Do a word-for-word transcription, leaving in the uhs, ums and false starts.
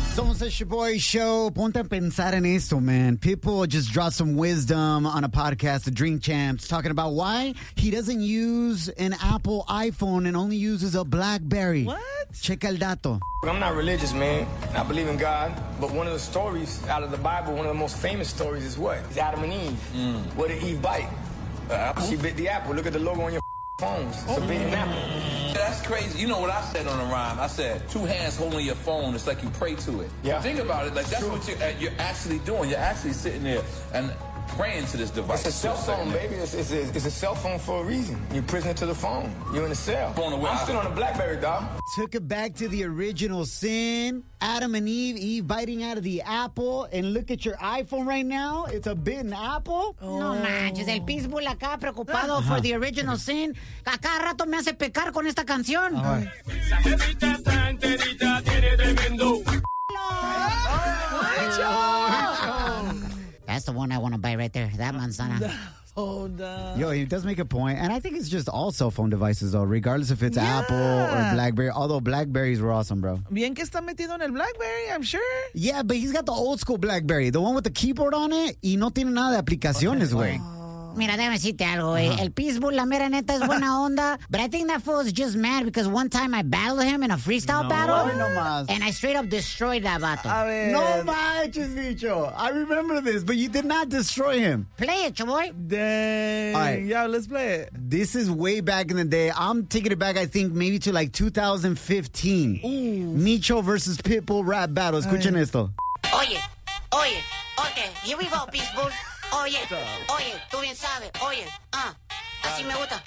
Somos el Shaboy Show. Ponte a pensar en esto, man. Pitbull just dropped some wisdom on a podcast, The Drink Champs, talking about why he doesn't use an Apple iPhone and only uses a BlackBerry. What? Checa el dato. I'm not religious, man. I believe in God. But one of the stories out of the Bible, one of the most famous stories is what? It's Adam and Eve. Mm. What did Eve bite? Uh, apple? She bit the apple. Look at the logo on your phones. It's a bitten apple. That's crazy. You know what I said on the rhyme? I said, two hands holding your phone, it's like you pray to it. Yeah. Think about it. Like, that's True. what you're, uh, you're actually doing. You're actually sitting there and praying to this device. It's a cell phone, baby. It's, it's, a, it's a cell phone for a reason. You're prisoner to the phone. You're in a cell. Phone away. I'm still on a BlackBerry, dog. Took it back to the original sin. Adam and Eve, Eve biting out of the apple. And look at your iPhone right now. It's a bitten apple. Oh. No manches, el Pitbull acá preocupado for the original sin. A cada rato me hace pecar con esta canción. That's the one I want to buy right there. That manzana. Hold on. Yo, he does make a point, and I think it's just all cell phone devices, though, regardless if it's Yeah. Apple or BlackBerry. Although Blackberries were awesome, bro. Bien que está metido en el BlackBerry, I'm sure. Yeah, but he's got the old school BlackBerry, the one with the keyboard on it, y no tiene nada de aplicaciones, güey. Mira, déjame decirte algo, güey. El Pitbull, la mera neta, es buena onda. But I think that fool is just mad because one time I battled him in a freestyle No, battle. no más. And I straight up destroyed that vato. A ver. No manches, bicho. I remember this, but you did not destroy him. Play it, chaboy. Dang. All right. Yeah, let's play it. This is way back in the day. I'm taking it back, I think, maybe to like two thousand fifteen. Ooh. Micho versus Pitbull rap battle. Escuchen Ay. esto. Oye, oye, okay, here we go, Pitbull. Oye, oye, tú bien sabes, oye, ah, así me gusta.